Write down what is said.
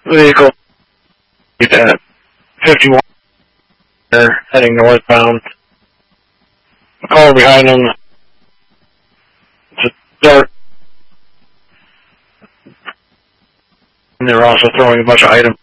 vehicle at 51 heading northbound. The car behind them, it's a dark. And they're also throwing a bunch of items